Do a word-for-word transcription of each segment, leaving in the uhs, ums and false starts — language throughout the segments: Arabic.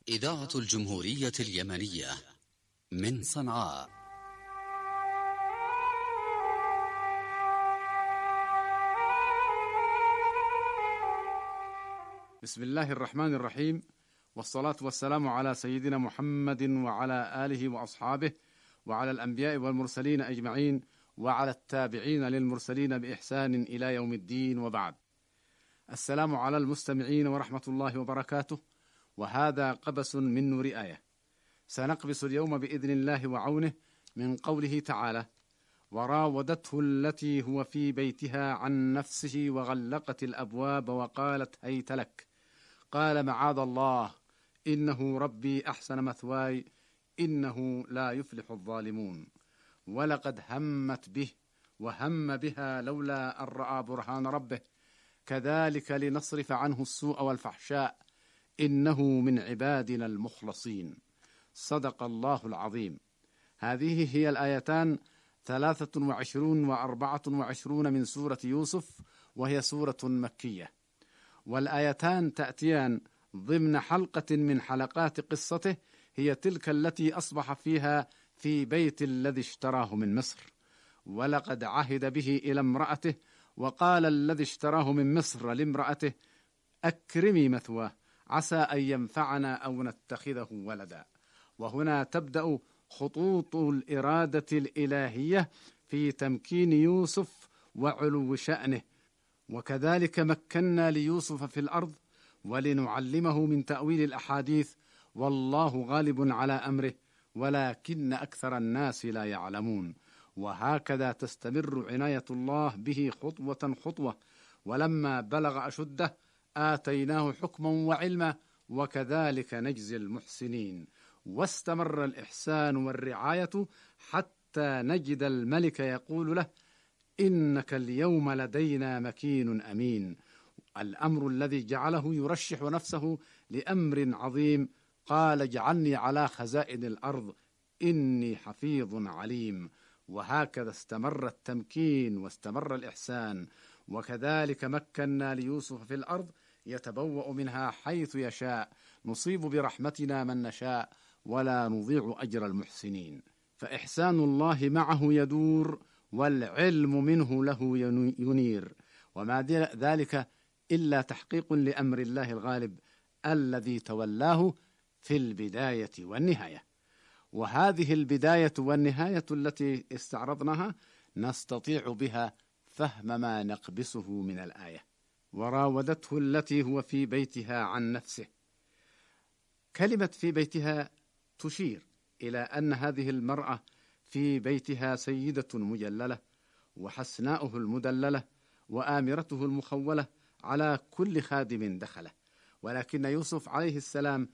إذاعة الجمهورية اليمنية من صنعاء. بسم الله الرحمن الرحيم، والصلاة والسلام على سيدنا محمد وعلى آله وأصحابه وعلى الأنبياء والمرسلين أجمعين وعلى التابعين للمرسلين بإحسان إلى يوم الدين، وبعد. السلام على المستمعين ورحمة الله وبركاته. وهذا قبس من نور آية. سنقبس اليوم بإذن الله وعونه من قوله تعالى: وراودته التي هو في بيتها عن نفسه وغلقت الأبواب وقالت هيت لك، قال معاذ الله إنه ربي أحسن مثواي إنه لا يفلح الظالمون. ولقد همت به وهم بها لولا أن رأى برهان ربه كذلك لنصرف عنه السوء والفحشاء إنه من عبادنا المخلصين. صدق الله العظيم. هذه هي الآيتان ثلاثة وعشرون وأربعة وعشرون من سورة يوسف، وهي سورة مكية، والآيتان تأتيان ضمن حلقة من حلقات قصته، هي تلك التي أصبح فيها في بيت الذي اشتراه من مصر. ولقد عهد به إلى امرأته، وقال الذي اشتراه من مصر لامرأته أكرمي مثواه عسى أن ينفعنا أو نتخذه ولدا. وهنا تبدأ خطوط الإرادة الإلهية في تمكين يوسف وعلو شأنه. وكذلك مكنا ليوسف في الأرض ولنعلمه من تأويل الأحاديث، والله غالب على أمره ولكن أكثر الناس لا يعلمون. وهكذا تستمر عناية الله به خطوة خطوة. ولما بلغ أشده آتيناه حكما وعلما وكذلك نجزي المحسنين. واستمر الإحسان والرعاية حتى نجد الملك يقول له إنك اليوم لدينا مكين أمين، الأمر الذي جعله يرشح نفسه لأمر عظيم. قال اجعلني على خزائن الأرض إني حفيظ عليم. وهكذا استمر التمكين واستمر الإحسان. وكذلك مكنا ليوسف في الأرض يتبوأ منها حيث يشاء، نصيب برحمتنا من نشاء ولا نضيع أجر المحسنين. فإحسان الله معه يدور، والعلم منه له ينير، وما ذلك إلا تحقيق لأمر الله الغالب الذي تولاه في البداية والنهاية. وهذه البداية والنهاية التي استعرضناها نستطيع بها فهم ما نقبسه من الآية. وراودته التي هو في بيتها عن نفسه. كلمة في بيتها تشير إلى أن هذه المرأة في بيتها سيدة مجللة وحسناؤه المدللة وآمرته المخولة على كل خادم دخله. ولكن يوسف عليه السلام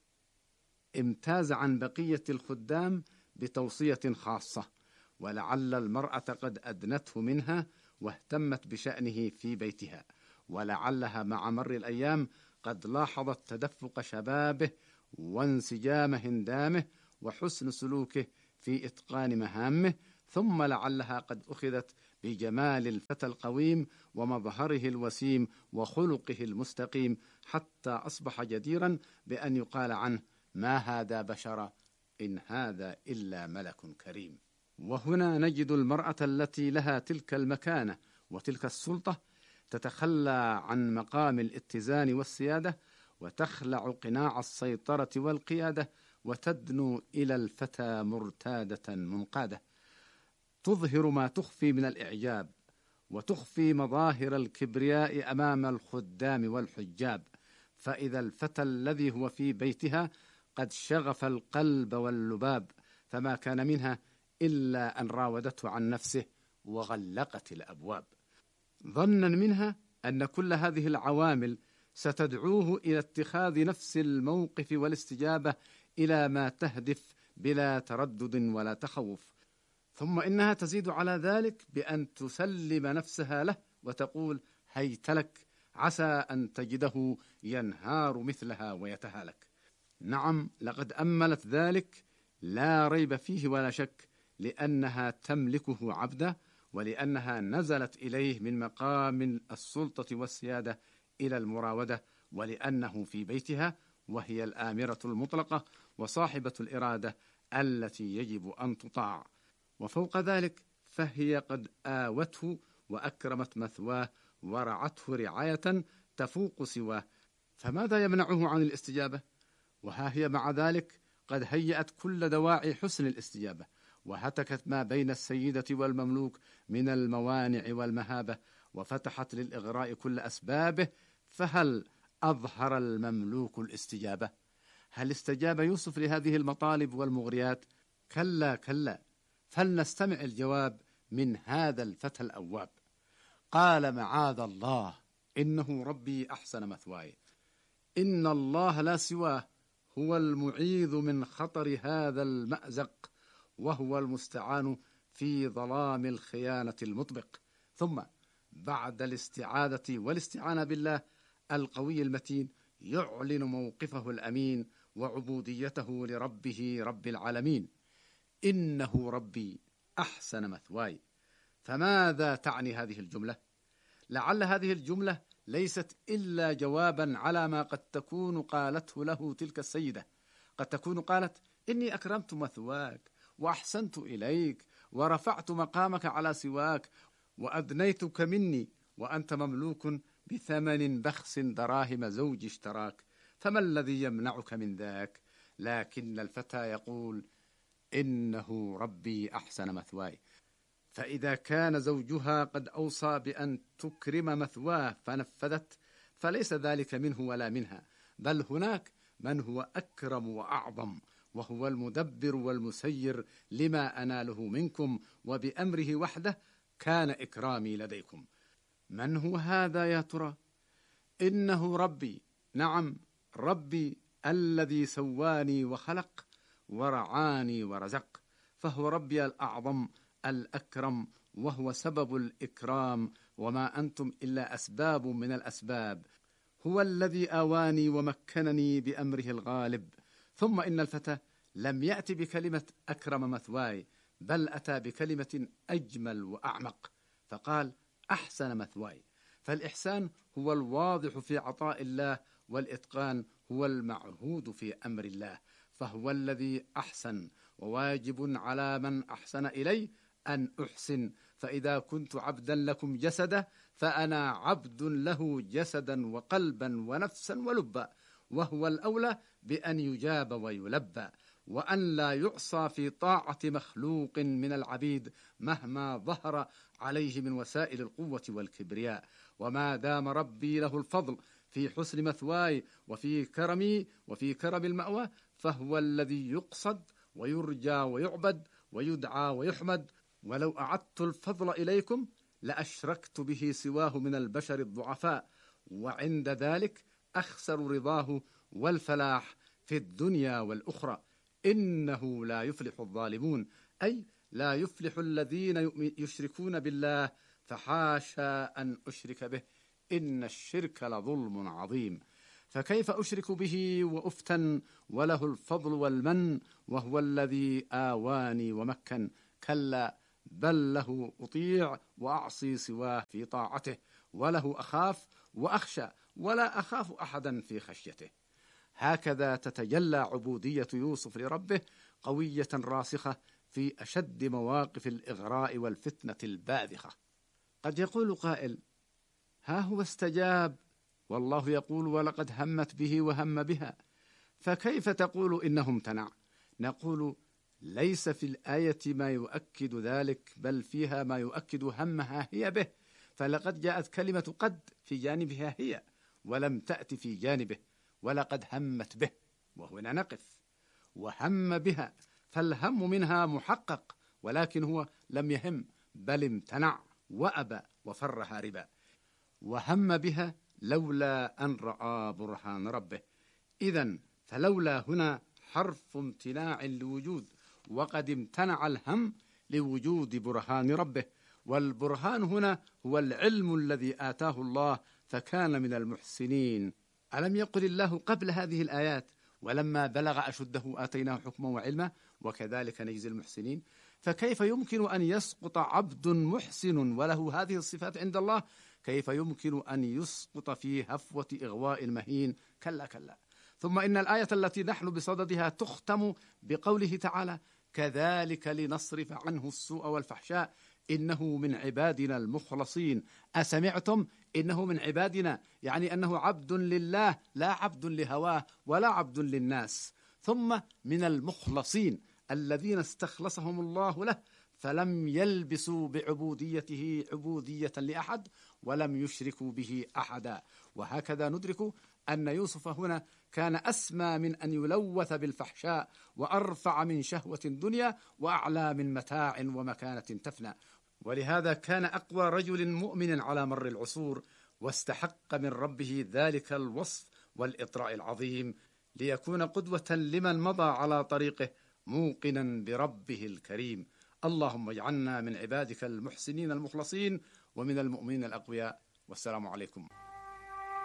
امتاز عن بقية الخدام بتوصية خاصة، ولعل المرأة قد أدنته منها واهتمت بشأنه في بيتها، ولعلها مع مر الأيام قد لاحظت تدفق شبابه وانسجام هندامه وحسن سلوكه في إتقان مهامه، ثم لعلها قد أخذت بجمال الفتى القويم ومظهره الوسيم وخلقه المستقيم، حتى أصبح جديرا بأن يقال عنه ما هذا بشرا إن هذا إلا ملك كريم. وهنا نجد المرأة التي لها تلك المكانة وتلك السلطة تتخلى عن مقام الاتزان والسيادة، وتخلع قناع السيطرة والقيادة، وتدنو إلى الفتى مرتادة منقادة، تظهر ما تخفي من الإعجاب وتخفي مظاهر الكبرياء أمام الخدام والحجاب. فإذا الفتى الذي هو في بيتها قد شغف القلب واللباب، فما كان منها إلا أن راودته عن نفسه وغلقت الأبواب، ظنا منها أن كل هذه العوامل ستدعوه إلى اتخاذ نفس الموقف والاستجابة إلى ما تهدف بلا تردد ولا تخوف. ثم إنها تزيد على ذلك بأن تسلم نفسها له وتقول هيت لك عسى أن تجده ينهار مثلها ويتهالك. نعم، لقد أملت ذلك لا ريب فيه ولا شك، لأنها تملكه عبدا، ولأنها نزلت إليه من مقام السلطة والسيادة إلى المراودة، ولأنه في بيتها وهي الآمرة المطلقة وصاحبة الإرادة التي يجب أن تطاع. وفوق ذلك فهي قد آوته وأكرمت مثواه ورعته رعاية تفوق سواه، فماذا يمنعه عن الاستجابة؟ وها هي مع ذلك قد هيأت كل دواعي حسن الاستجابة، وهتكت ما بين السيدة والمملوك من الموانع والمهابة، وفتحت للإغراء كل أسبابه. فهل أظهر المملوك الاستجابة؟ هل استجاب يوسف لهذه المطالب والمغريات؟ كلا كلا، فلنستمع الجواب من هذا الفتى الأواب. قال: معاذ الله، إنه ربي أحسن مثواي، إن الله لا سواه، هو المعيذ من خطر هذا المأزق، وهو المستعان في ظلام الخيانة المطبق. ثم بعد الاستعاذة والاستعانة بالله القوي المتين يعلن موقفه الأمين وعبوديته لربه رب العالمين. إنه ربي أحسن مثواي. فماذا تعني هذه الجملة؟ لعل هذه الجملة ليست إلا جوابا على ما قد تكون قالته له تلك السيدة. قد تكون قالت: إني أكرمت مثواك وأحسنت إليك ورفعت مقامك على سواك وأدنيتك مني، وأنت مملوك بثمن بخس دراهم زوج اشتراك، فما الذي يمنعك من ذاك؟ لكن الفتى يقول: إنه ربي أحسن مثواي. فإذا كان زوجها قد أوصى بأن تكرم مثواه فنفذت، فليس ذلك منه ولا منها، بل هناك من هو أكرم وأعظم، وهو المدبر والمسير لما أناله منكم، وبأمره وحده كان إكرامي لديكم. من هو هذا يا ترى؟ إنه ربي، نعم ربي الذي سواني وخلق ورعاني ورزق، فهو ربي الأعظم الأكرم، وهو سبب الإكرام، وما أنتم إلا أسباب من الأسباب. هو الذي آواني ومكنني بأمره الغالب. ثم إن الفتى لم يأتي بكلمة أكرم مثواي، بل أتى بكلمة أجمل وأعمق، فقال: أحسن مثواي. فالإحسان هو الواضح في عطاء الله، والإتقان هو المعهود في أمر الله، فهو الذي أحسن، وواجب على من أحسن إلي أن أحسن. فإذا كنت عبدا لكم جسدا، فأنا عبد له جسدا وقلبا ونفسا ولبا، وهو الأولى بأن يجاب ويلبى، وأن لا يعصى في طاعة مخلوق من العبيد مهما ظهر عليه من وسائل القوة والكبرياء. وما دام ربي له الفضل في حسن مثواي وفي كرمي وفي كرم المأوى، فهو الذي يقصد ويرجى ويعبد ويدعى ويحمد. ولو أعدت الفضل إليكم لأشركت به سواه من البشر الضعفاء، وعند ذلك أخسر رضاه والفلاح في الدنيا والأخرى. إنه لا يفلح الظالمون، أي لا يفلح الذين يشركون بالله، فحاشا أن أشرك به، إن الشرك لظلم عظيم. فكيف أشرك به وأفتن وله الفضل والمن، وهو الذي آواني ومكن؟ كلا، بل له أطيع وأعصي سواه في طاعته، وله أخاف وأخشى ولا أخاف أحدا في خشيته. هكذا تتجلى عبودية يوسف لربه، قوية راسخة في أشد مواقف الإغراء والفتنة الباذخة. قد يقول قائل: ها هو استجاب، والله يقول: ولقد همت به وهم بها، فكيف تقول إنه امتنع؟ نقول: ليس في الآية ما يؤكد ذلك، بل فيها ما يؤكد همها هي به، فلقد جاءت كلمة قد في جانبها هي، ولم تأت في جانبه، ولقد همت به، وهنا نقف. وهم بها، فالهم منها محقق، ولكن هو لم يهم، بل امتنع وأبى وفر هاربا. وهم بها لولا أن رأى برهان ربه. إذن فلولا هنا حرف امتناع لوجود، وقد امتنع الهم لوجود برهان ربه، والبرهان هنا هو العلم الذي آتاه الله، فكان من المحسنين. ألم يقل الله قبل هذه الآيات: ولما بلغ أشده آتيناه حكما وعلما وكذلك نجزي المحسنين؟ فكيف يمكن أن يسقط عبد محسن وله هذه الصفات عند الله؟ كيف يمكن أن يسقط في هفوة إغواء المهين؟ كلا كلا، ثم إن الآية التي نحن بصددها تختم بقوله تعالى: كذلك لنصرف عنه السوء والفحشاء إنه من عبادنا المخلصين. أسمعتم؟ إنه من عبادنا، يعني أنه عبد لله لا عبد لهواه ولا عبد للناس. ثم من المخلصين الذين استخلصهم الله له، فلم يلبسوا بعبوديته عبودية لأحد ولم يشركوا به أحدا. وهكذا ندرك أن يوسف هنا كان أسمى من أن يلوث بالفحشاء، وأرفع من شهوة الدنيا، وأعلى من متاع ومكانة تفنى. ولهذا كان أقوى رجل مؤمن على مر العصور، واستحق من ربه ذلك الوصف والإطراء العظيم، ليكون قدوة لمن مضى على طريقه موقنا بربه الكريم. اللهم اجعلنا من عبادك المحسنين المخلصين ومن المؤمنين الأقوياء. والسلام عليكم.